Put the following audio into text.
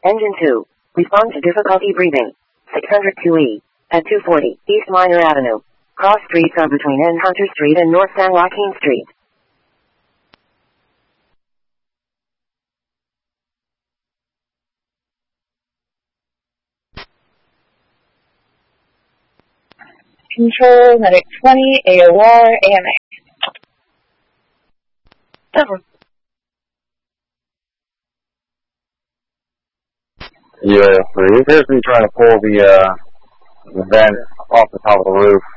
Engine 2. Respond to difficulty breathing. 602E. At 240 East Minor Avenue. Cross streets are between N. Hunter Street and North San Joaquin Street. Control, Medic 20, AOR, AMA. Over. Yeah, he appears to be trying to pull the vent off the top of the roof.